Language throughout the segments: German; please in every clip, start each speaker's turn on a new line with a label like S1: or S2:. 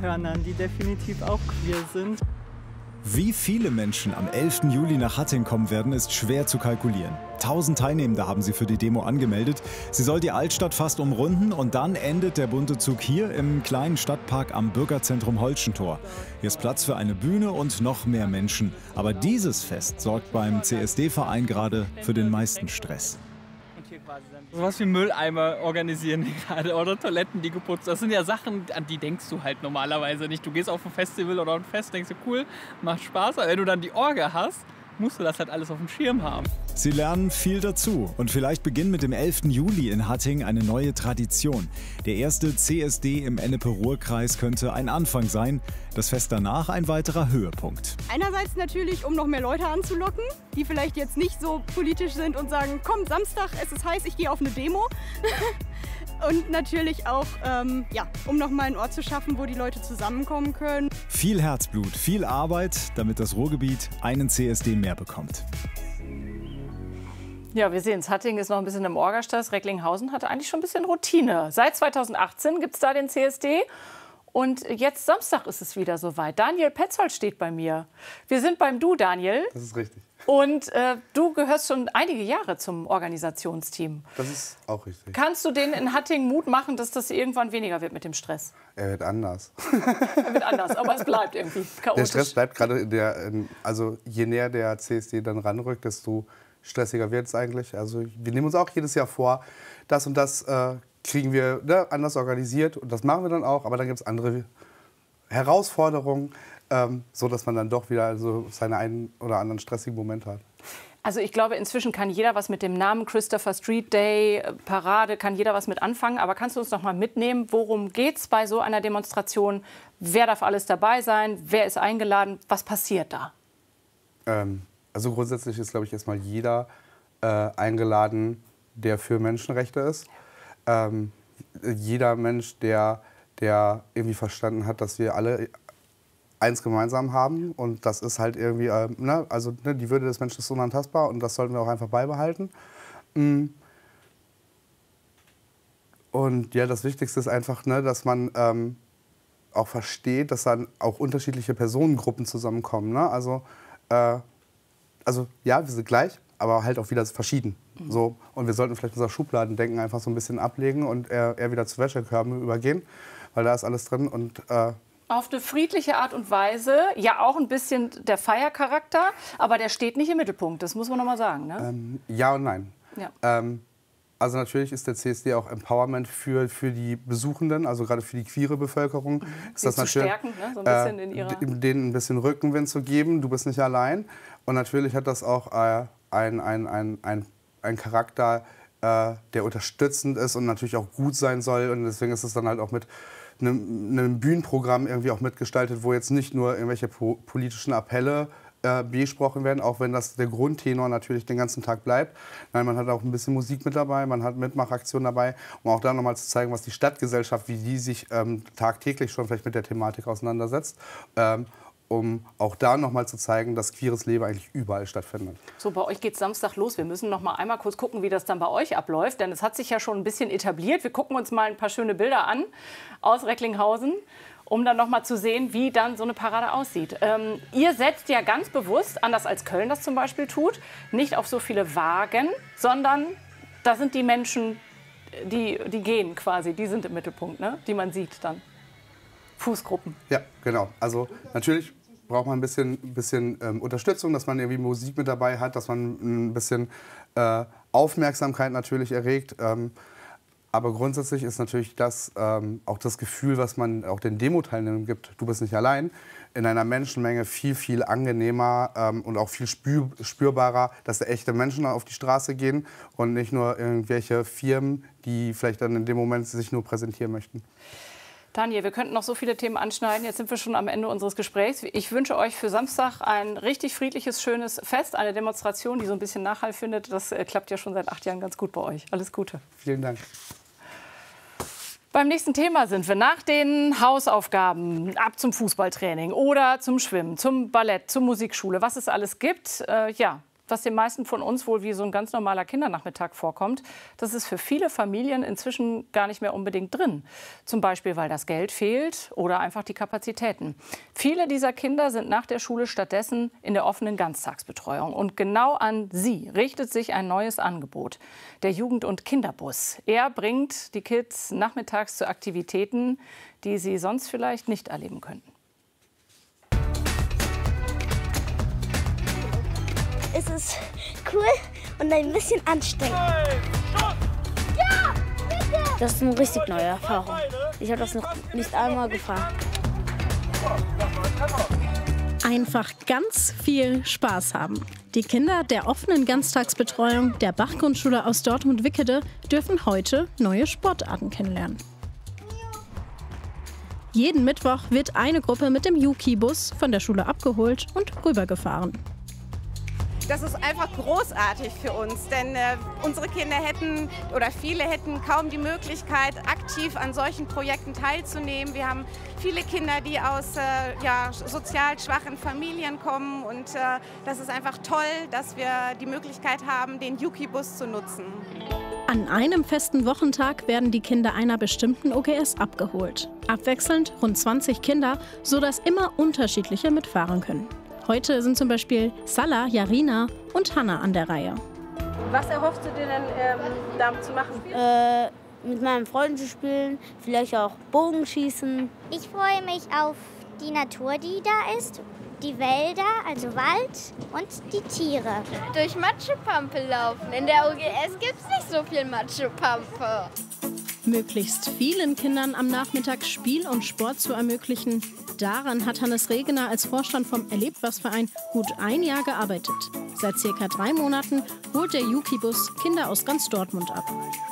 S1: Zuhörern, die definitiv auch queer sind.
S2: Wie viele Menschen am 11. Juli nach Hatting kommen werden, ist schwer zu kalkulieren. 1000 Teilnehmende haben sie für die Demo angemeldet. Sie soll die Altstadt fast umrunden und dann endet der bunte Zug hier im kleinen Stadtpark am Bürgerzentrum Holschentor. Hier ist Platz für eine Bühne und noch mehr Menschen. Aber dieses Fest sorgt beim CSD-Verein gerade für den meisten Stress.
S3: Sowas wie Mülleimer organisieren die gerade oder Toiletten, die geputzt. Das sind ja Sachen, an die denkst du halt normalerweise nicht. Du gehst auf ein Festival oder ein Fest, denkst du, cool, macht Spaß. Aber wenn du dann die Orga hast, musst du das halt alles auf dem Schirm haben.
S2: Sie lernen viel dazu und vielleicht beginnt mit dem 11. Juli in Hatting eine neue Tradition. Der erste CSD im Ennepe-Ruhr-Kreis könnte ein Anfang sein, das Fest danach ein weiterer Höhepunkt.
S4: Einerseits natürlich, um noch mehr Leute anzulocken, die vielleicht jetzt nicht so politisch sind und sagen, komm, Samstag, es ist heiß, ich gehe auf eine Demo. Und natürlich auch, um noch mal einen Ort zu schaffen, wo die Leute zusammenkommen können.
S2: Viel Herzblut, viel Arbeit, damit das Ruhrgebiet einen CSD mehr bekommt.
S5: Ja, wir sehen es. Hatting ist noch ein bisschen im Orgastress. Recklinghausen hatte eigentlich schon ein bisschen Routine. Seit 2018 gibt es da den CSD. Und jetzt Samstag ist es wieder soweit. Daniel Petzold steht bei mir. Wir sind beim Du, Daniel.
S6: Das ist richtig.
S5: Und du gehörst schon einige Jahre zum Organisationsteam.
S6: Das ist auch richtig.
S5: Kannst du denen in Hatting Mut machen, dass das irgendwann weniger wird mit dem Stress?
S6: Er wird anders.
S5: Er wird anders, aber es bleibt irgendwie chaotisch.
S6: Der Stress bleibt gerade, also je näher der CSD dann ranrückt, desto stressiger wird es eigentlich. Also wir nehmen uns auch jedes Jahr vor, das und das kriegen wir anders organisiert und das machen wir dann auch. Aber dann gibt es andere Herausforderungen, so dass man dann doch wieder so seine einen oder anderen stressigen Momente hat.
S5: Also ich glaube, inzwischen kann jeder was mit dem Namen Christopher Street Day, Parade, kann jeder was mit anfangen. Aber kannst du uns noch mal mitnehmen, worum geht es bei so einer Demonstration? Wer darf alles dabei sein? Wer ist eingeladen? Was passiert da?
S6: Also grundsätzlich ist, glaube ich, erstmal jeder eingeladen, der für Menschenrechte ist. Jeder Mensch, der irgendwie verstanden hat, dass wir alle eins gemeinsam haben. Und das ist halt irgendwie, die Würde des Menschen ist unantastbar und das sollten wir auch einfach beibehalten. Und ja, das Wichtigste ist einfach, dass man auch versteht, dass dann auch unterschiedliche Personengruppen zusammenkommen. Ne? Also ja, wir sind gleich, aber halt auch wieder verschieden. So. Und wir sollten vielleicht unser Schubladendenken einfach so ein bisschen ablegen und eher wieder zu Wäschekörben übergehen, weil da ist alles drin. Und
S5: auf eine friedliche Art und Weise, ja auch ein bisschen der Feiercharakter, aber der steht nicht im Mittelpunkt, das muss man noch mal sagen. Ne?
S6: Ja und nein.
S5: Ja.
S6: Also natürlich ist der CSD auch Empowerment für die Besuchenden, also gerade für die queere Bevölkerung. Ist das
S5: zu
S6: natürlich,
S5: stärken, ne? So ein bisschen in ihrer...
S6: denen ein bisschen Rückenwind zu geben, du bist nicht allein. Und natürlich hat das auch einen Charakter, der unterstützend ist und natürlich auch gut sein soll. Und deswegen ist es dann halt auch mit einem Bühnenprogramm irgendwie auch mitgestaltet, wo jetzt nicht nur irgendwelche politischen Appelle besprochen werden, auch wenn das der Grundtenor natürlich den ganzen Tag bleibt. Nein, man hat auch ein bisschen Musik mit dabei, man hat Mitmachaktionen dabei, um auch da nochmal zu zeigen, was die Stadtgesellschaft, wie die sich tagtäglich schon vielleicht mit der Thematik auseinandersetzt, um auch da nochmal zu zeigen, dass queeres Leben eigentlich überall stattfindet.
S5: So, bei euch geht es Samstag los. Wir müssen noch mal einmal kurz gucken, wie das dann bei euch abläuft, denn es hat sich ja schon ein bisschen etabliert. Wir gucken uns mal ein paar schöne Bilder an aus Recklinghausen, um dann noch mal zu sehen, wie dann so eine Parade aussieht. Ihr setzt ja ganz bewusst, anders als Köln das zum Beispiel tut, nicht auf so viele Wagen, sondern da sind die Menschen, die gehen quasi, die sind im Mittelpunkt, ne? Die man sieht dann. Fußgruppen.
S6: Ja, genau. Also natürlich braucht man ein bisschen Unterstützung, dass man irgendwie Musik mit dabei hat, dass man ein bisschen Aufmerksamkeit natürlich erregt. Aber grundsätzlich ist natürlich das auch das Gefühl, was man auch den Demo-Teilnehmern gibt, du bist nicht allein, in einer Menschenmenge viel, viel angenehmer und auch viel spürbarer, dass da echte Menschen auf die Straße gehen und nicht nur irgendwelche Firmen, die vielleicht dann in dem Moment sich nur präsentieren möchten.
S5: Daniel, wir könnten noch so viele Themen anschneiden. Jetzt sind wir schon am Ende unseres Gesprächs. Ich wünsche euch für Samstag ein richtig friedliches, schönes Fest, eine Demonstration, die so ein bisschen Nachhall findet. Das klappt ja schon seit 8 Jahren ganz gut bei euch. Alles Gute.
S6: Vielen Dank.
S5: Beim nächsten Thema sind wir nach den Hausaufgaben ab zum Fußballtraining oder zum Schwimmen, zum Ballett, zur Musikschule, was es alles gibt. Ja, was den meisten von uns wohl wie so ein ganz normaler Kindernachmittag vorkommt, das ist für viele Familien inzwischen gar nicht mehr unbedingt drin. Zum Beispiel, weil das Geld fehlt oder einfach die Kapazitäten. Viele dieser Kinder sind nach der Schule stattdessen in der offenen Ganztagsbetreuung. Und genau an sie richtet sich ein neues Angebot, der Jugend- und Kinderbus. Er bringt die Kids nachmittags zu Aktivitäten, die sie sonst vielleicht nicht erleben könnten.
S7: Es ist cool und ein bisschen anstrengend. Ja, bitte! Das ist eine richtig neue Erfahrung. Ich habe das noch nicht einmal gefahren.
S8: Einfach ganz viel Spaß haben. Die Kinder der offenen Ganztagsbetreuung der Bach-Grundschule aus Dortmund-Wickede dürfen heute neue Sportarten kennenlernen. Jeden Mittwoch wird eine Gruppe mit dem Juki-Bus von der Schule abgeholt und rübergefahren.
S9: Das ist einfach großartig für uns, denn unsere Kinder hätten oder viele hätten kaum die Möglichkeit, aktiv an solchen Projekten teilzunehmen. Wir haben viele Kinder, die aus sozial schwachen Familien kommen und das ist einfach toll, dass wir die Möglichkeit haben, den Juki-Bus zu nutzen.
S8: An einem festen Wochentag werden die Kinder einer bestimmten OGS abgeholt. Abwechselnd rund 20 Kinder, sodass immer unterschiedliche mitfahren können. Heute sind zum Beispiel Salah, Jarina und Hanna an der Reihe.
S10: Was erhoffst du dir denn da zu machen?
S7: Mit meinen Freunden zu spielen, vielleicht auch Bogenschießen.
S11: Ich freue mich auf die Natur, die da ist, die Wälder, also Wald und die Tiere.
S12: Durch Matschepampe laufen. In der OGS gibt es nicht so viel Matschepampe.
S8: Möglichst vielen Kindern am Nachmittag Spiel und Sport zu ermöglichen, daran hat Hannes Regener als Vorstand vom Erlebt-was-Verein gut ein Jahr gearbeitet. Seit ca. 3 Monaten holt der Juki-Bus Kinder aus ganz Dortmund ab.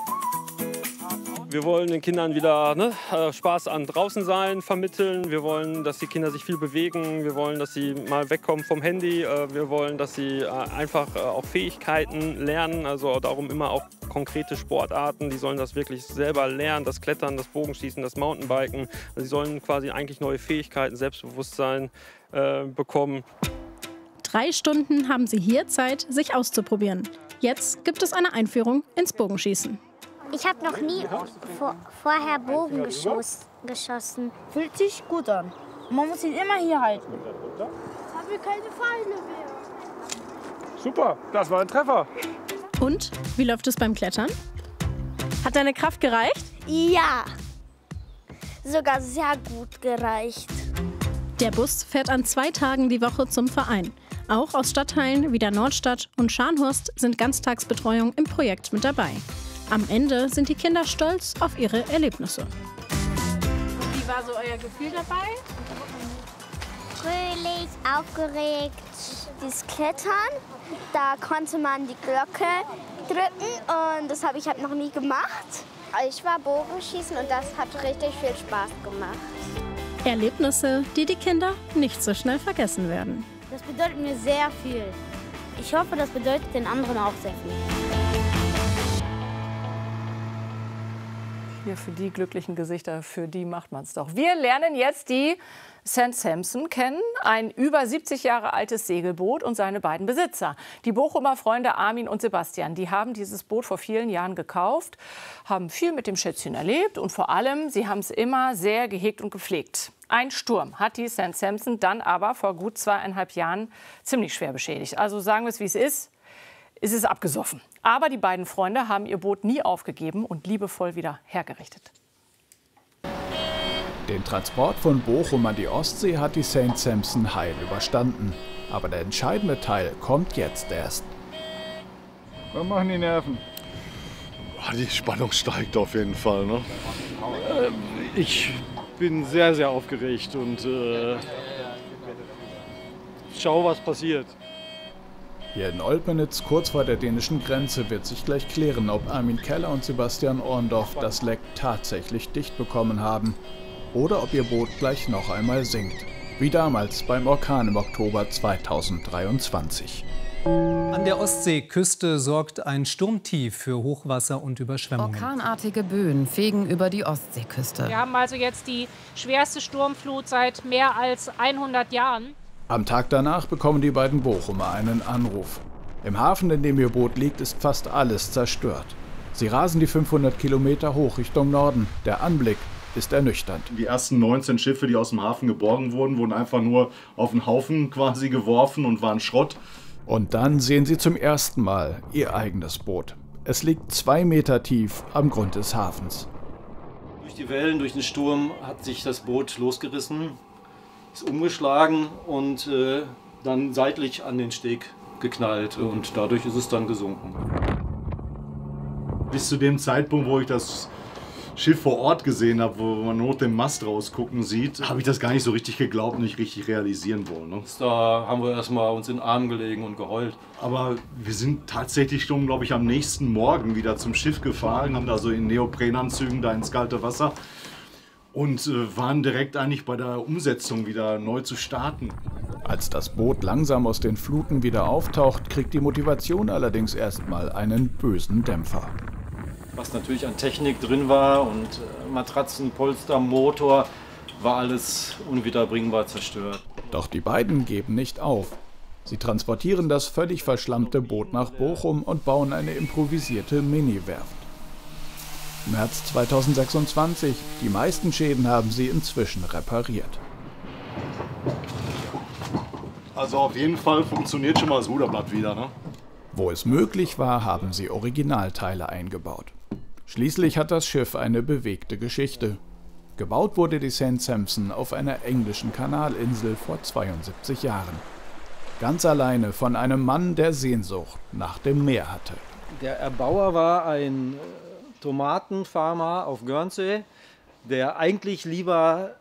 S13: Wir wollen den Kindern wieder Spaß an draußen sein vermitteln. Wir wollen, dass die Kinder sich viel bewegen. Wir wollen, dass sie mal wegkommen vom Handy. Wir wollen, dass sie einfach auch Fähigkeiten lernen. Also darum immer auch konkrete Sportarten. Die sollen das wirklich selber lernen. Das Klettern, das Bogenschießen, das Mountainbiken. Also sie sollen quasi eigentlich neue Fähigkeiten, Selbstbewusstsein bekommen.
S8: 3 Stunden haben sie hier Zeit, sich auszuprobieren. Jetzt gibt es eine Einführung ins Bogenschießen.
S11: Ich habe noch nie vorher Bogen geschossen.
S10: Fühlt sich gut an. Man muss ihn immer hier halten. Jetzt haben wir keine Pfeile mehr.
S13: Super, das war ein Treffer.
S8: Und, wie läuft es beim Klettern? Hat deine Kraft gereicht?
S7: Ja, sogar sehr gut gereicht.
S8: Der Bus fährt an 2 Tagen die Woche zum Verein. Auch aus Stadtteilen wie der Nordstadt und Scharnhorst sind Ganztagsbetreuung im Projekt mit dabei. Am Ende sind die Kinder stolz auf ihre Erlebnisse.
S10: Wie war so euer Gefühl dabei?
S11: Fröhlich, aufgeregt.
S7: Das Klettern, da konnte man die Glocke drücken und das habe ich halt noch nie gemacht.
S11: Ich war Bogenschießen und das hat richtig viel Spaß gemacht.
S8: Erlebnisse, die die Kinder nicht so schnell vergessen werden.
S7: Das bedeutet mir sehr viel. Ich hoffe, das bedeutet den anderen auch sehr viel.
S5: Ja, für die glücklichen Gesichter, für die macht man es doch. Wir lernen jetzt die St. Sampson kennen, ein über 70 Jahre altes Segelboot und seine beiden Besitzer. Die Bochumer Freunde Armin und Sebastian, die haben dieses Boot vor vielen Jahren gekauft, haben viel mit dem Schätzchen erlebt und vor allem, sie haben es immer sehr gehegt und gepflegt. Ein Sturm hat die St. Sampson dann aber vor gut 2,5 Jahren ziemlich schwer beschädigt. Also sagen wir es, wie es ist abgesoffen. Aber die beiden Freunde haben ihr Boot nie aufgegeben und liebevoll wieder hergerichtet.
S14: Den Transport von Bochum an die Ostsee hat die St. Sampson heil überstanden. Aber der entscheidende Teil kommt jetzt erst.
S15: Was machen die Nerven?
S16: Die Spannung steigt auf jeden Fall. Ne?
S15: Ich bin sehr, sehr aufgeregt und schau, was passiert.
S14: Hier in Olpenitz, kurz vor der dänischen Grenze, wird sich gleich klären, ob Armin Keller und Sebastian Orndorff das Leck tatsächlich dicht bekommen haben oder ob ihr Boot gleich noch einmal sinkt. Wie damals beim Orkan im Oktober 2023.
S17: An der Ostseeküste sorgt ein Sturmtief für Hochwasser und Überschwemmungen.
S18: Orkanartige Böen fegen über die Ostseeküste.
S19: Wir haben also jetzt die schwerste Sturmflut seit mehr als 100 Jahren.
S14: Am Tag danach bekommen die beiden Bochumer einen Anruf. Im Hafen, in dem ihr Boot liegt, ist fast alles zerstört. Sie rasen die 500 Kilometer hoch Richtung Norden. Der Anblick ist ernüchternd.
S16: Die ersten 19 Schiffe, die aus dem Hafen geborgen wurden, wurden einfach nur auf den Haufen quasi geworfen und waren Schrott.
S14: Und dann sehen sie zum ersten Mal ihr eigenes Boot. Es liegt 2 Meter tief am Grund des Hafens.
S20: Durch die Wellen, durch den Sturm hat sich das Boot losgerissen, ist umgeschlagen und dann seitlich an den Steg geknallt und dadurch ist es dann gesunken.
S16: Bis zu dem Zeitpunkt, wo ich das Schiff vor Ort gesehen habe, wo man nur den Mast rausgucken sieht, habe ich das gar nicht so richtig geglaubt und nicht richtig realisieren wollen. Ne?
S20: Da haben wir erstmal uns in den Arm gelegen und geheult.
S16: Aber wir sind tatsächlich schon, glaube ich, am nächsten Morgen wieder zum Schiff gefahren, haben da so in Neoprenanzügen da ins kalte Wasser und waren direkt eigentlich bei der Umsetzung wieder neu zu starten.
S14: Als das Boot langsam aus den Fluten wieder auftaucht, kriegt die Motivation allerdings erstmal einen bösen Dämpfer.
S20: Was natürlich an Technik drin war und Matratzen, Polster, Motor, war alles unwiederbringbar zerstört.
S14: Doch die beiden geben nicht auf. Sie transportieren das völlig verschlammte Boot nach Bochum und bauen eine improvisierte Mini-Werft. März 2026. Die meisten Schäden haben sie inzwischen repariert.
S16: Also auf jeden Fall funktioniert schon mal das Ruderblatt wieder, ne?
S14: Wo es möglich war, haben sie Originalteile eingebaut. Schließlich hat das Schiff eine bewegte Geschichte. Gebaut wurde die St. Sampson auf einer englischen Kanalinsel vor 72 Jahren. Ganz alleine von einem Mann, der Sehnsucht nach dem Meer hatte.
S20: Der Erbauer war ein Tomatenfarmer auf Guernsey, der eigentlich lieber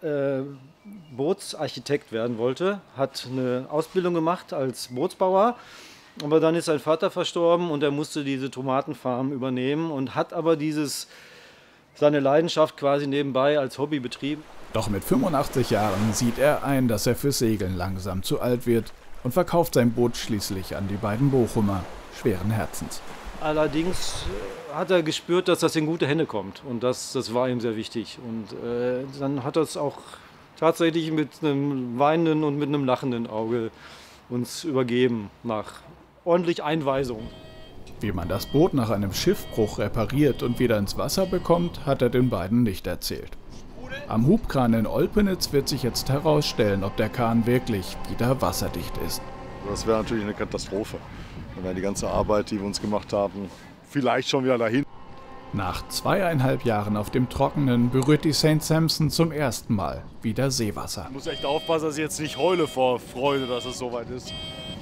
S20: Bootsarchitekt werden wollte, hat eine Ausbildung gemacht als Bootsbauer. Aber dann ist sein Vater verstorben und er musste diese Tomatenfarm übernehmen und hat aber seine Leidenschaft quasi nebenbei als Hobby betrieben.
S14: Doch mit 85 Jahren sieht er ein, dass er fürs Segeln langsam zu alt wird und verkauft sein Boot schließlich an die beiden Bochumer, schweren Herzens.
S20: Allerdings hat er gespürt, dass das in gute Hände kommt und das war ihm sehr wichtig. Und dann hat er es auch tatsächlich mit einem weinenden und mit einem lachenden Auge uns übergeben nach ordentlich Einweisung.
S14: Wie man das Boot nach einem Schiffbruch repariert und wieder ins Wasser bekommt, hat er den beiden nicht erzählt. Am Hubkran in Olpenitz wird sich jetzt herausstellen, ob der Kahn wirklich wieder wasserdicht ist.
S16: Das wäre natürlich eine Katastrophe. Dann wäre die ganze Arbeit, die wir uns gemacht haben, vielleicht schon wieder dahin.
S14: Nach 2,5 Jahren auf dem Trockenen berührt die St. Sampson zum ersten Mal wieder Seewasser.
S16: Ich muss echt aufpassen, dass ich jetzt nicht heule vor Freude, dass es soweit ist.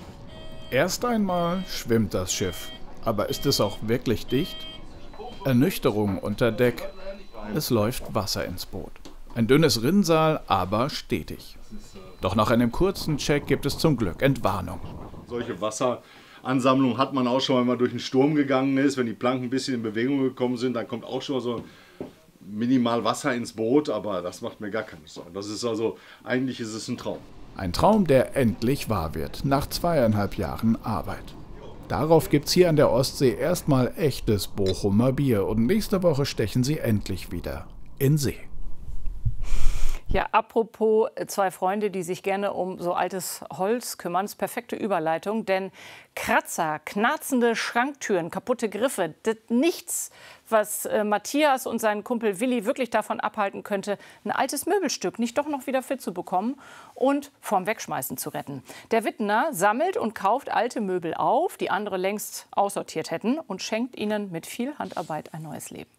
S14: Erst einmal schwimmt das Schiff. Aber ist es auch wirklich dicht? Ernüchterung unter Deck. Es läuft Wasser ins Boot. Ein dünnes Rinnsal, aber stetig. Doch nach einem kurzen Check gibt es zum Glück Entwarnung.
S16: Solche Wasseransammlungen hat man auch schon, wenn man durch den Sturm gegangen ist. Wenn die Planken ein bisschen in Bewegung gekommen sind, dann kommt auch schon so minimal Wasser ins Boot. Aber das macht mir gar keine Sorgen. Das ist also, eigentlich ist es ein Traum.
S14: Ein Traum, der endlich wahr wird, nach 2,5 Jahren Arbeit. Darauf gibt's hier an der Ostsee erstmal echtes Bochumer Bier und nächste Woche stechen sie endlich wieder in See.
S5: Ja, apropos zwei Freunde, die sich gerne um so altes Holz kümmern, das ist perfekte Überleitung, denn Kratzer, knarzende Schranktüren, kaputte Griffe, das nichts, was Matthias und seinen Kumpel Willi wirklich davon abhalten könnte, ein altes Möbelstück nicht doch noch wieder fit zu bekommen und vorm Wegschmeißen zu retten. Der Wittener sammelt und kauft alte Möbel auf, die andere längst aussortiert hätten, und schenkt ihnen mit viel Handarbeit ein neues Leben.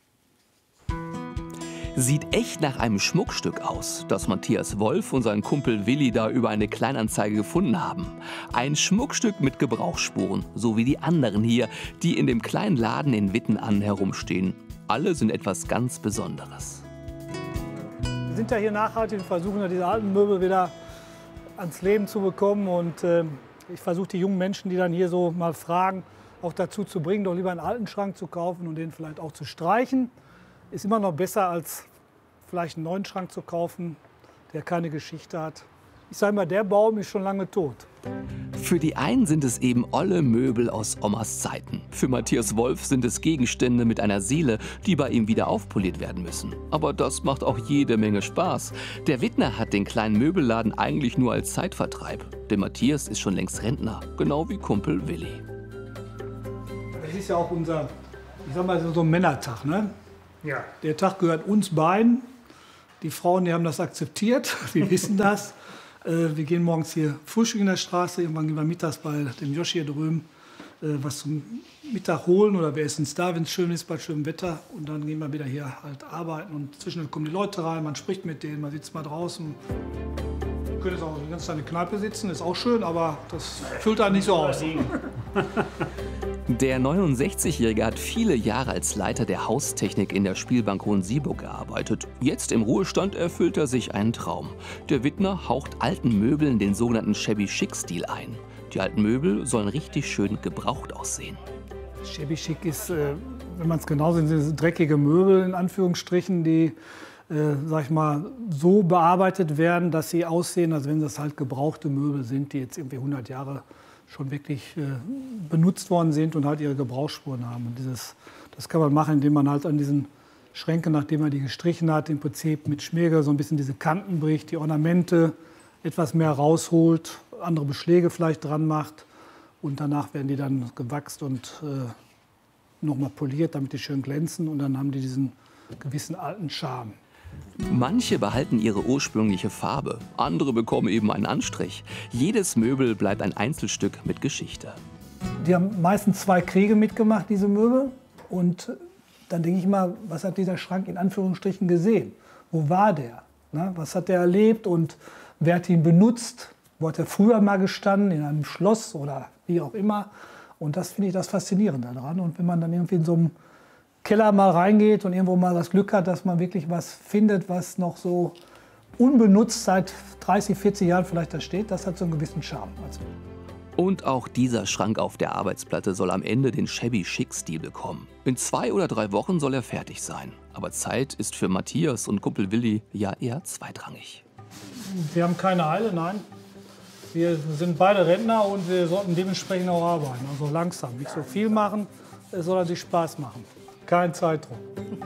S21: Sieht echt nach einem Schmuckstück aus, das Matthias Wolf und sein Kumpel Willi da über eine Kleinanzeige gefunden haben. Ein Schmuckstück mit Gebrauchsspuren, so wie die anderen hier, die in dem kleinen Laden in Wittenann herumstehen. Alle sind etwas ganz Besonderes.
S22: Wir sind ja hier nachhaltig und versuchen ja diese alten Möbel wieder ans Leben zu bekommen. Und ich versuche die jungen Menschen, die dann hier so mal fragen, auch dazu zu bringen, doch lieber einen alten Schrank zu kaufen und den vielleicht auch zu streichen. Ist immer noch besser, als vielleicht einen neuen Schrank zu kaufen, der keine Geschichte hat. Ich sage mal, der Baum ist schon lange tot.
S21: Für die einen sind es eben olle Möbel aus Omas Zeiten. Für Matthias Wolf sind es Gegenstände mit einer Seele, die bei ihm wieder aufpoliert werden müssen. Aber das macht auch jede Menge Spaß. Der Wittner hat den kleinen Möbelladen eigentlich nur als Zeitvertreib. Denn Matthias ist schon längst Rentner, genau wie Kumpel Willi.
S22: es ist ja auch unser, ich sag mal, so ein Männertag, ne?
S1: Ja.
S22: Der Tag gehört uns beiden. Die Frauen, die haben das akzeptiert, wir wissen das. Wir gehen morgens hier frühstücken in der Straße, irgendwann gehen wir mittags bei dem Joshi hier drüben was zum Mittag holen oder wir essen es da, wenn es schön ist, bei schönem Wetter. Und dann gehen wir wieder hier halt arbeiten und zwischendurch kommen die Leute rein, man spricht mit denen, man sitzt mal draußen. Wir können jetzt auch die ganze Zeit in der Kneipe sitzen, ist auch schön, aber das füllt einen nicht so aus.
S21: Der 69-Jährige hat viele Jahre als Leiter der Haustechnik in der Spielbank Hohensieburg gearbeitet. Jetzt im Ruhestand erfüllt er sich einen Traum. Der Wittner haucht alten Möbeln den sogenannten Shabby-Chic-Stil ein. Die alten Möbel sollen richtig schön gebraucht aussehen.
S22: Shabby-Chic ist, wenn man es genau sieht, sind dreckige Möbel in Anführungsstrichen, die sag ich mal, so bearbeitet werden, dass sie aussehen, als wenn das halt gebrauchte Möbel sind, die jetzt irgendwie 100 Jahre schon wirklich benutzt worden sind und halt ihre Gebrauchsspuren haben. Und das kann man machen, indem man halt an diesen Schränken, nachdem man die gestrichen hat, im Prinzip mit Schmirgel so ein bisschen diese Kanten bricht, die Ornamente etwas mehr rausholt, andere Beschläge vielleicht dran macht und danach werden die dann gewachst und nochmal poliert, damit die schön glänzen und dann haben die diesen gewissen alten Charme.
S21: Manche behalten ihre ursprüngliche Farbe, andere bekommen eben einen Anstrich. Jedes Möbel bleibt ein Einzelstück mit Geschichte.
S22: Die haben meistens 2 Kriege mitgemacht, diese Möbel. Und dann denke ich mal, was hat dieser Schrank in Anführungsstrichen gesehen? Wo war der? Na, was hat der erlebt und wer hat ihn benutzt? Wo hat er früher mal gestanden, in einem Schloss oder wie auch immer? Und das finde ich das Faszinierende daran. Und wenn man dann irgendwie in so einem Keller mal reingeht und irgendwo mal das Glück hat, dass man wirklich was findet, was noch so unbenutzt seit 30, 40 Jahren vielleicht da steht, das hat so einen gewissen Charme.
S21: Und auch dieser Schrank auf der Arbeitsplatte soll am Ende den Shabby-Chic-Stil bekommen. In 2 oder 3 Wochen soll er fertig sein. Aber Zeit ist für Matthias und Kumpel Willi ja eher zweitrangig.
S22: Wir haben keine Eile, nein. Wir sind beide Rentner und wir sollten dementsprechend auch arbeiten. Also langsam, nicht so viel machen, es soll sich Spaß machen. Kein Zeitdruck.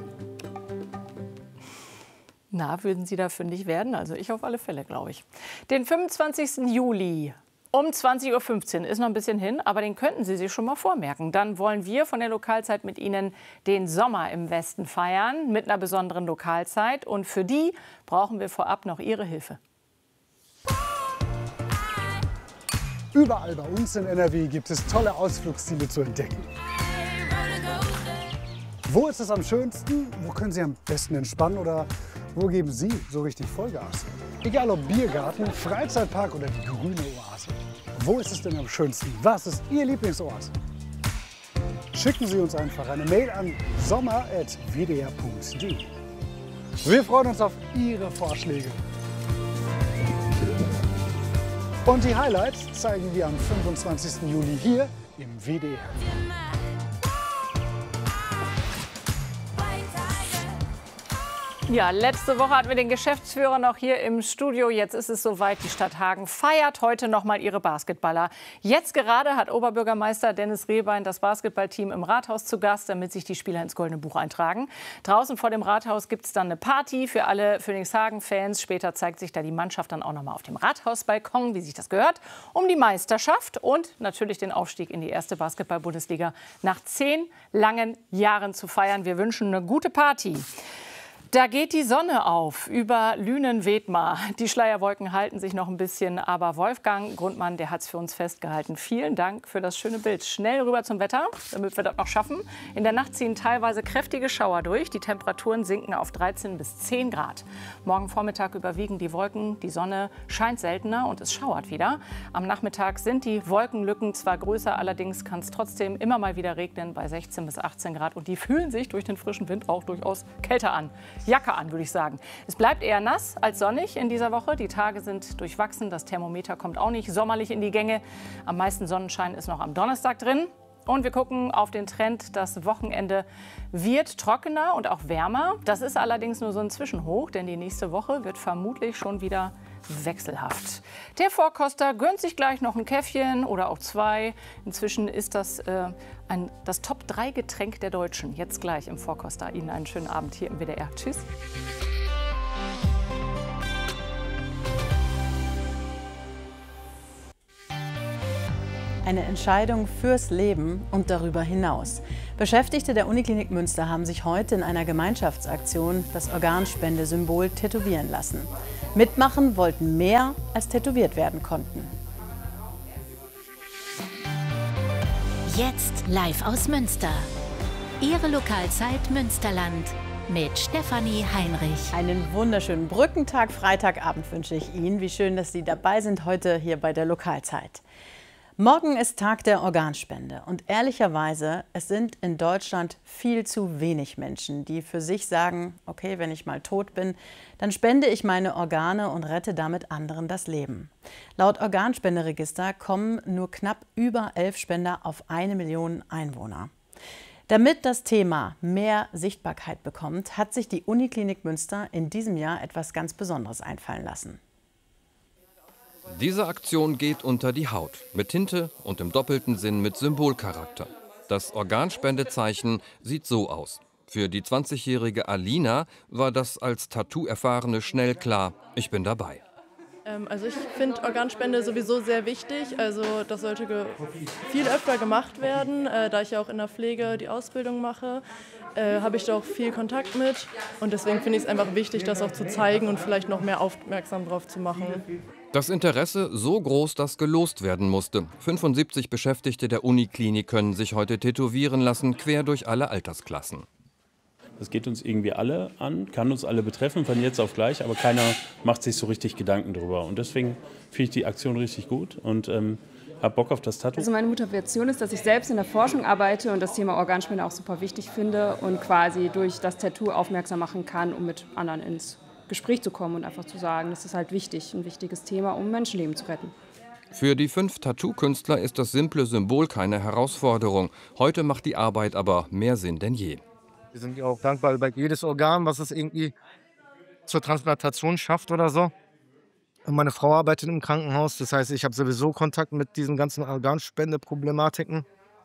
S5: Na, würden Sie da fündig werden? Also ich auf alle Fälle, glaube ich. Den 25. Juli um 20:15 Uhr ist noch ein bisschen hin, aber den könnten Sie sich schon mal vormerken. Dann wollen wir von der Lokalzeit mit Ihnen den Sommer im Westen feiern, mit einer besonderen Lokalzeit. Und für die brauchen wir vorab noch Ihre Hilfe.
S1: Überall bei uns in NRW gibt es tolle Ausflugsziele zu entdecken. Wo ist es am schönsten? Wo können Sie am besten entspannen? Oder wo geben Sie so richtig Vollgas? Egal ob Biergarten, Freizeitpark oder die grüne Oase. Wo ist es denn am schönsten? Was ist Ihr Lieblingsort? Schicken Sie uns einfach eine Mail an sommer@wdr.de. Wir freuen uns auf Ihre Vorschläge. Und die Highlights zeigen wir am 25. Juli hier im WDR.
S5: Ja, letzte Woche hatten wir den Geschäftsführer noch hier im Studio. Jetzt ist es soweit. Die Stadt Hagen feiert heute noch mal ihre Basketballer. Jetzt gerade hat Oberbürgermeister Dennis Rehbein das Basketballteam im Rathaus zu Gast, damit sich die Spieler ins Goldene Buch eintragen. Draußen vor dem Rathaus gibt es dann eine Party für alle Phoenixhagen-Fans. Später zeigt sich da die Mannschaft dann auch noch mal auf dem Rathausbalkon, wie sich das gehört, um die Meisterschaft und natürlich den Aufstieg in die erste Basketball-Bundesliga nach 10 langen Jahren zu feiern. Wir wünschen eine gute Party. Da geht die Sonne auf über Lünen-Wedmar. Die Schleierwolken halten sich noch ein bisschen, aber Wolfgang Grundmann, der hat es für uns festgehalten. Vielen Dank für das schöne Bild. Schnell rüber zum Wetter, damit wir das noch schaffen. In der Nacht ziehen teilweise kräftige Schauer durch. Die Temperaturen sinken auf 13 bis 10 Grad. Morgen Vormittag überwiegen die Wolken. Die Sonne scheint seltener und es schauert wieder. Am Nachmittag sind die Wolkenlücken zwar größer, allerdings kann es trotzdem immer mal wieder regnen bei 16 bis 18 Grad. Und die fühlen sich durch den frischen Wind auch durchaus kälter an. Jacke an, würde ich sagen. Es bleibt eher nass als sonnig in dieser Woche. Die Tage sind durchwachsen. Das Thermometer kommt auch nicht sommerlich in die Gänge. Am meisten Sonnenschein ist noch am Donnerstag drin. Und wir gucken auf den Trend. Das Wochenende wird trockener und auch wärmer. Das ist allerdings nur so ein Zwischenhoch, denn die nächste Woche wird vermutlich schon wieder wechselhaft. Der Vorkoster gönnt sich gleich noch ein Käffchen oder auch 2. Inzwischen ist das das Top-3-Getränk der Deutschen. Jetzt gleich im Vorkoster. Ihnen einen schönen Abend hier im WDR. Tschüss.
S3: Eine Entscheidung fürs Leben und darüber hinaus. Beschäftigte der Uniklinik Münster haben sich heute in einer Gemeinschaftsaktion das Organspendesymbol tätowieren lassen. Mitmachen wollten mehr, als tätowiert werden konnten.
S4: Jetzt live aus Münster. Ihre Lokalzeit Münsterland mit Stefanie Heinrich.
S3: Einen wunderschönen Brückentag, Freitagabend wünsche ich Ihnen. Wie schön, dass Sie dabei sind heute hier bei der Lokalzeit. Morgen ist Tag der Organspende und ehrlicherweise, es sind in Deutschland viel zu wenig Menschen, die für sich sagen, okay, wenn ich mal tot bin, dann spende ich meine Organe und rette damit anderen das Leben. Laut Organspenderegister kommen nur knapp über 11 Spender auf 1 Million Einwohner. Damit das Thema mehr Sichtbarkeit bekommt, hat sich die Uniklinik Münster in diesem Jahr etwas ganz Besonderes einfallen lassen.
S23: Diese Aktion geht unter die Haut, mit Tinte und im doppelten Sinn mit Symbolcharakter. Das Organspendezeichen sieht so aus. Für die 20-jährige Alina war das als Tattoo-Erfahrene schnell klar, ich bin dabei.
S24: Also ich finde Organspende sowieso sehr wichtig, also das sollte viel öfter gemacht werden. Da ich ja auch in der Pflege die Ausbildung mache, habe ich da auch viel Kontakt mit und deswegen finde ich es einfach wichtig, das auch zu zeigen und vielleicht noch mehr aufmerksam drauf zu machen.
S23: Das Interesse so groß, dass gelost werden musste. 75 Beschäftigte der Uniklinik können sich heute tätowieren lassen, quer durch alle Altersklassen.
S25: Das geht uns irgendwie alle an, kann uns alle betreffen, von jetzt auf gleich, aber keiner macht sich so richtig Gedanken drüber. Und deswegen finde ich die Aktion richtig gut und habe Bock auf das Tattoo.
S26: Also meine Motivation ist, dass ich selbst in der Forschung arbeite und das Thema Organspende auch super wichtig finde und quasi durch das Tattoo aufmerksam machen kann, um mit anderen ins Gespräch zu kommen und einfach zu sagen, das ist halt wichtig, ein wichtiges Thema, um Menschenleben zu retten.
S23: Für die 5 Tattoo-Künstler ist das simple Symbol keine Herausforderung. Heute macht die Arbeit aber mehr Sinn denn je.
S27: Wir sind ja auch dankbar über jedes Organ, was es irgendwie zur Transplantation schafft oder so. Und meine Frau arbeitet im Krankenhaus, das heißt, ich habe sowieso Kontakt mit diesen ganzen Organspendeproblematiken.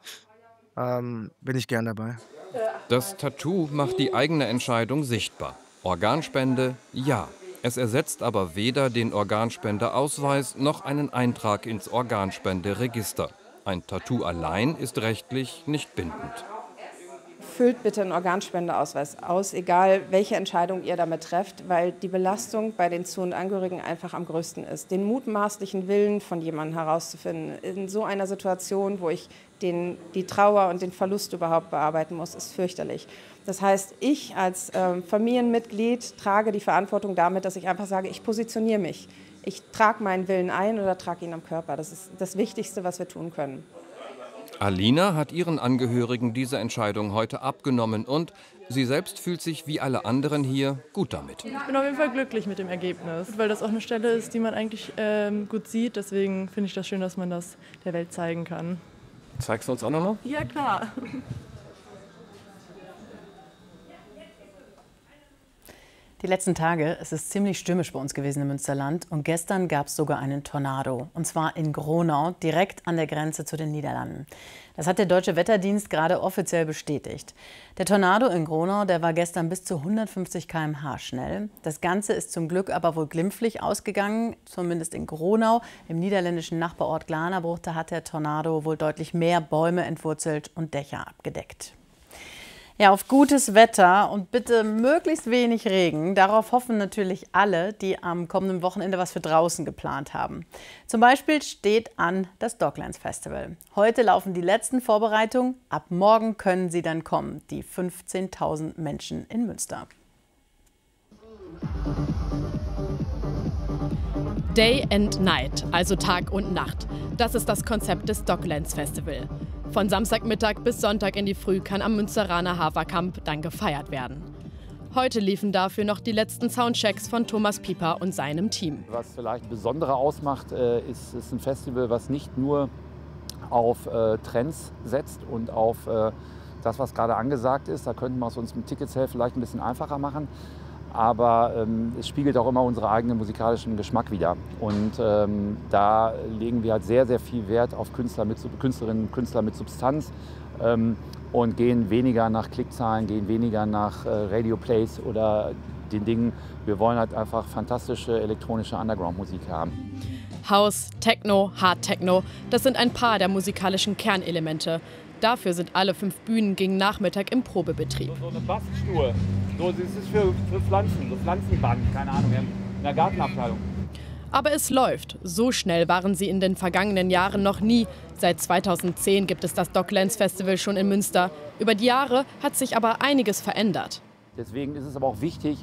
S27: Bin ich gern dabei.
S23: Das Tattoo macht die eigene Entscheidung sichtbar. Organspende, ja. Es ersetzt aber weder den Organspendeausweis noch einen Eintrag ins Organspenderegister. Ein Tattoo allein ist rechtlich nicht bindend.
S9: Füllt bitte einen Organspendeausweis aus, egal welche Entscheidung ihr damit trefft, weil die Belastung bei den Zu- und Angehörigen einfach am größten ist. Den mutmaßlichen Willen von jemandem herauszufinden, in so einer Situation, wo ich die Trauer und den Verlust überhaupt bearbeiten muss, ist fürchterlich. Das heißt, ich als Familienmitglied trage die Verantwortung damit, dass ich einfach sage, ich positioniere mich. Ich trage meinen Willen ein oder trage ihn am Körper. Das ist das Wichtigste, was wir tun können.
S23: Alina hat ihren Angehörigen diese Entscheidung heute abgenommen und sie selbst fühlt sich wie alle anderen hier gut damit.
S22: Ich bin auf jeden Fall glücklich mit dem Ergebnis, weil das auch eine Stelle ist, die man eigentlich gut sieht. Deswegen finde ich das schön, dass man das der Welt zeigen kann.
S23: Zeigst du uns auch noch mal?
S22: Ja, klar.
S3: Die letzten Tage, es ist ziemlich stürmisch bei uns gewesen im Münsterland und gestern gab es sogar einen Tornado, und zwar in Gronau, direkt an der Grenze zu den Niederlanden. Das hat der Deutsche Wetterdienst gerade offiziell bestätigt. Der Tornado in Gronau, der war gestern bis zu 150 km/h schnell. Das Ganze ist zum Glück aber wohl glimpflich ausgegangen, zumindest in Gronau. Im niederländischen Nachbarort Glanabruch, da hat der Tornado wohl deutlich mehr Bäume entwurzelt und Dächer abgedeckt. Ja, auf gutes Wetter und bitte möglichst wenig Regen. Darauf hoffen natürlich alle, die am kommenden Wochenende was für draußen geplant haben. Zum Beispiel steht an das Docklands Festival. Heute laufen die letzten Vorbereitungen. Ab morgen können sie dann kommen, die 15.000 Menschen in Münster.
S28: Day and Night, also Tag und Nacht. Das ist das Konzept des Docklands Festival. Von Samstagmittag bis Sonntag in die Früh kann am Münsteraner Haferkamp dann gefeiert werden. Heute liefen dafür noch die letzten Soundchecks von Thomas Pieper und seinem Team.
S29: Was vielleicht Besondere ausmacht, ist ein Festival, was nicht nur auf Trends setzt und auf das, was gerade angesagt ist. Da könnten wir es uns mit Ticketsale vielleicht ein bisschen einfacher machen. Aber es spiegelt auch immer unseren eigenen musikalischen Geschmack wider. Und da legen wir halt sehr, sehr viel Wert auf Künstlerinnen und Künstler mit Substanz und gehen weniger nach Klickzahlen, gehen weniger nach Radio-Plays oder den Dingen. Wir wollen halt einfach fantastische elektronische Underground-Musik haben.
S28: House, Techno, Hard Techno, das sind ein paar der musikalischen Kernelemente. Dafür sind alle 5 Bühnen gegen Nachmittag im Probebetrieb.
S29: So eine Baststuhl, so, das ist für Pflanzen, so Pflanzenbank, keine Ahnung, wir haben in der Gartenabteilung.
S28: Aber es läuft. So schnell waren sie in den vergangenen Jahren noch nie. Seit 2010 gibt es das Docklands Festival schon in Münster. Über die Jahre hat sich aber einiges verändert.
S29: Deswegen ist es aber auch wichtig,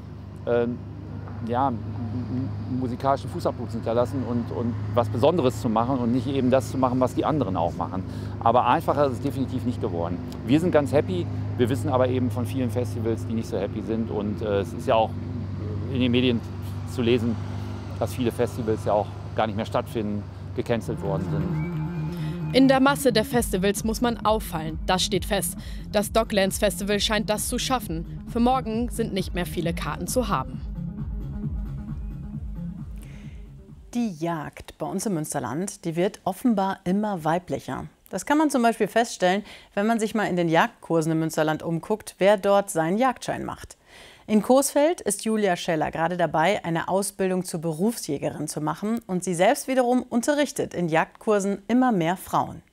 S29: musikalischen Fußabdruck zu hinterlassen und was Besonderes zu machen und nicht eben das zu machen, was die anderen auch machen. Aber einfacher ist es definitiv nicht geworden. Wir sind ganz happy, wir wissen aber eben von vielen Festivals, die nicht so happy sind. Und es ist ja auch in den Medien zu lesen, dass viele Festivals ja auch gar nicht mehr stattfinden, gecancelt worden sind.
S28: In der Masse der Festivals muss man auffallen, das steht fest. Das Docklands Festival scheint das zu schaffen. Für morgen sind nicht mehr viele Karten zu haben.
S3: Die Jagd bei uns im Münsterland, die wird offenbar immer weiblicher. Das kann man zum Beispiel feststellen, wenn man sich mal in den Jagdkursen im Münsterland umguckt, wer dort seinen Jagdschein macht. In Coesfeld ist Julia Scheller gerade dabei, eine Ausbildung zur Berufsjägerin zu machen, und sie selbst wiederum unterrichtet in Jagdkursen immer mehr Frauen.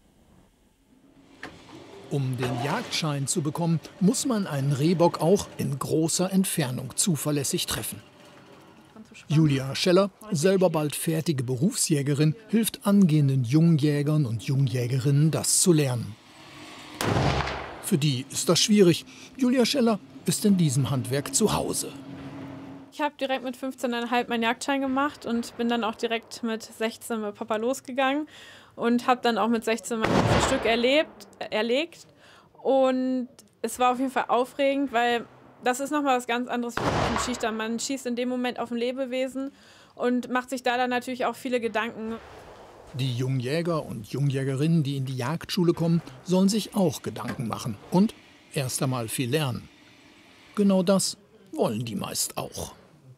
S2: Um den Jagdschein zu bekommen, muss man einen Rehbock auch in großer Entfernung zuverlässig treffen. Julia Scheller, selber bald fertige Berufsjägerin, hilft angehenden Jungjägern und Jungjägerinnen, das zu lernen. Für die ist das schwierig. Julia Scheller ist in diesem Handwerk zu Hause.
S6: Ich habe direkt mit 15,5 meinen Jagdschein gemacht und bin dann auch direkt mit 16 mit Papa losgegangen und habe dann auch mit 16 mein Stück erlegt. Und es war auf jeden Fall aufregend, weil das ist nochmal was ganz anderes wie ein Schießstand. Man schießt in dem Moment auf ein Lebewesen und macht sich da dann natürlich auch viele Gedanken.
S2: Die Jungjäger und Jungjägerinnen, die in die Jagdschule kommen, sollen sich auch Gedanken machen und erst einmal viel lernen. Genau das wollen die meist auch.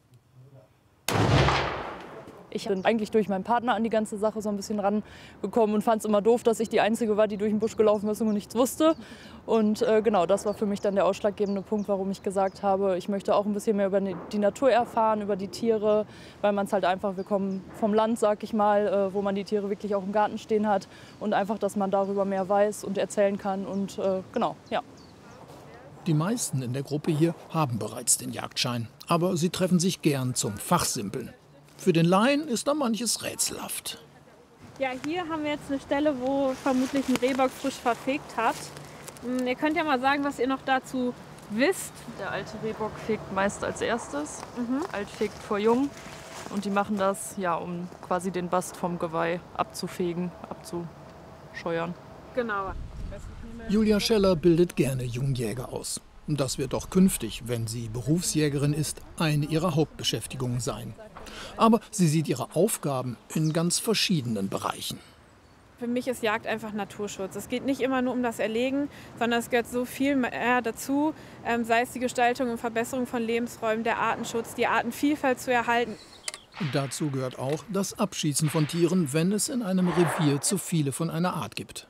S7: Ich bin eigentlich durch meinen Partner an die ganze Sache so ein bisschen rangekommen und fand es immer doof, dass ich die Einzige war, die durch den Busch gelaufen ist und nichts wusste. Und genau, das war für mich dann der ausschlaggebende Punkt, warum ich gesagt habe, ich möchte auch ein bisschen mehr über die Natur erfahren, über die Tiere, weil man es halt einfach, wir kommen vom Land, sag ich mal, wo man die Tiere wirklich auch im Garten stehen hat und einfach, dass man darüber mehr weiß und erzählen kann und genau, ja.
S2: Die meisten in der Gruppe hier haben bereits den Jagdschein, aber sie treffen sich gern zum Fachsimpeln. Für den Laien ist da manches rätselhaft.
S19: Ja, hier haben wir jetzt eine Stelle, wo vermutlich ein Rehbock frisch verfegt hat. Ihr könnt ja mal sagen, was ihr noch dazu wisst.
S7: Der alte Rehbock fegt meist als erstes. Alt fegt vor Jung. Und die machen das, ja, um quasi den Bast vom Geweih abzufegen, abzuscheuern.
S19: Genau.
S2: Julia Scheller bildet gerne Jungjäger aus. Das wird auch künftig, wenn sie Berufsjägerin ist, eine ihrer Hauptbeschäftigungen sein. Aber sie sieht ihre Aufgaben in ganz verschiedenen Bereichen.
S19: Für mich ist Jagd einfach Naturschutz. Es geht nicht immer nur um das Erlegen, sondern es gehört so viel mehr dazu, sei es die Gestaltung und Verbesserung von Lebensräumen, der Artenschutz, die Artenvielfalt zu erhalten.
S2: Dazu gehört auch das Abschießen von Tieren, wenn es in einem Revier zu viele von einer Art gibt.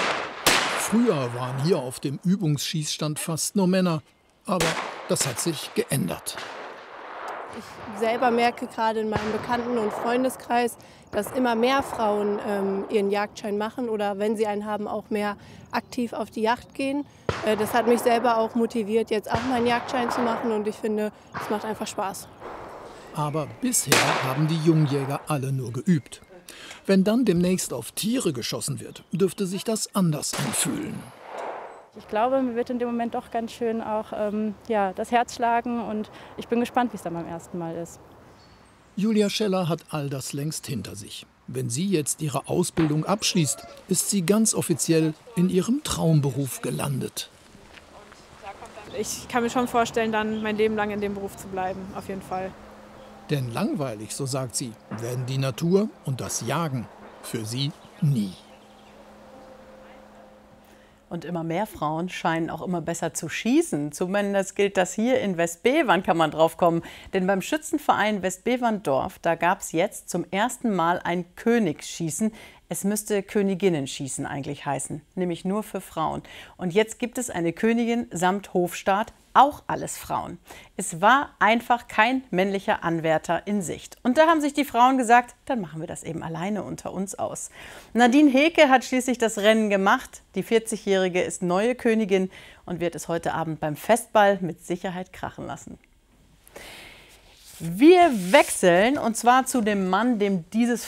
S2: Früher waren hier auf dem Übungsschießstand fast nur Männer, aber das hat sich geändert.
S8: Ich selber merke gerade in meinem Bekannten- und Freundeskreis, dass immer mehr Frauen ihren Jagdschein machen oder wenn sie einen haben, auch mehr aktiv auf die Jagd gehen. Das hat mich selber auch motiviert, jetzt auch meinen Jagdschein zu machen und ich finde, es macht einfach Spaß.
S2: Aber bisher haben die Jungjäger alle nur geübt. Wenn dann demnächst auf Tiere geschossen wird, dürfte sich das anders anfühlen.
S7: Ich glaube, mir wird in dem Moment doch ganz schön auch das Herz schlagen und ich bin gespannt, wie es dann beim ersten Mal ist.
S2: Julia Scheller hat all das längst hinter sich. Wenn sie jetzt ihre Ausbildung abschließt, ist sie ganz offiziell in ihrem Traumberuf gelandet.
S19: Ich kann mir schon vorstellen, dann mein Leben lang in dem Beruf zu bleiben, auf jeden Fall.
S2: Denn langweilig, so sagt sie, werden die Natur und das Jagen für sie nie.
S3: Und immer mehr Frauen scheinen auch immer besser zu schießen. Zumindest gilt das hier in Westbevern, kann man drauf kommen. Denn beim Schützenverein Westbeverndorf, da gab es jetzt zum ersten Mal ein Königsschießen Es müsste Königinnenschießen eigentlich heißen, nämlich nur für Frauen. Und jetzt gibt es eine Königin samt Hofstaat, auch alles Frauen. Es war einfach kein männlicher Anwärter in Sicht. Und da haben sich die Frauen gesagt, dann machen wir das eben alleine unter uns aus. Nadine Heke hat schließlich das Rennen gemacht. Die 40-Jährige ist neue Königin und wird es heute Abend beim Festball mit Sicherheit krachen lassen. Wir wechseln und zwar zu dem Mann, dem dieses